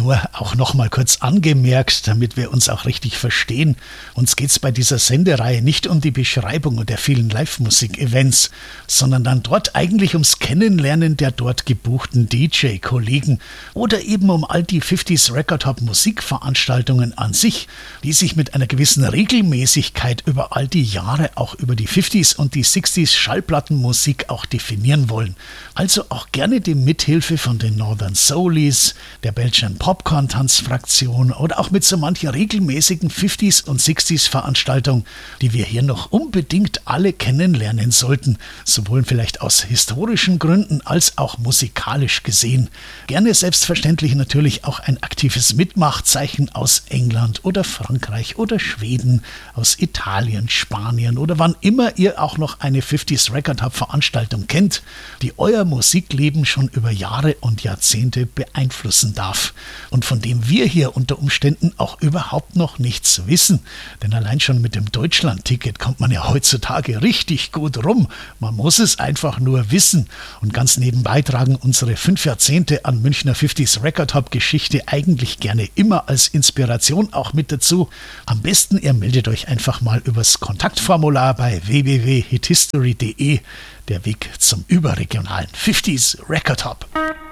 Nur auch noch mal kurz angemerkt, damit wir uns auch richtig verstehen. Uns geht es bei dieser Sendereihe nicht um die Beschreibung der vielen Live-Musik-Events, sondern dann dort eigentlich ums Kennenlernen der dort gebuchten DJ-Kollegen oder eben um all die 50s Record Hop Musikveranstaltungen an sich, die sich mit einer gewissen Regelmäßigkeit über all die Jahre auch über die 50s und die 60s Schallplattenmusik auch definieren wollen. Also auch gerne die Mithilfe von den Northern Soulies, der Belgian Popcorn-Tanzfraktion oder auch mit so mancher regelmäßigen 50s und 60s Veranstaltung, die wir hier noch unbedingt alle kennenlernen sollten, sowohl vielleicht aus historischen Gründen als auch musikalisch gesehen. Gerne selbstverständlich natürlich auch ein aktives Mitmachzeichen aus England oder Frankreich oder Schweden, aus Italien, Spanien oder wann immer ihr auch noch eine 50s Record Hub Veranstaltung kennt, die euer Musikleben schon über Jahre und Jahrzehnte beeinflussen darf und von dem wir hier unter Umständen auch überhaupt noch nichts wissen. Denn allein schon mit dem Deutschland-Ticket kommt man ja heutzutage richtig gut rum. Man muss es einfach nur wissen. Und ganz nebenbei tragen unsere 5 Jahrzehnte an Münchner 50s Record Hop Geschichte eigentlich gerne immer als Inspiration auch mit dazu. Am besten ihr meldet euch einfach mal übers Kontaktformular bei www.hithistory.de. Der Weg zum überregionalen 50s Record Hop.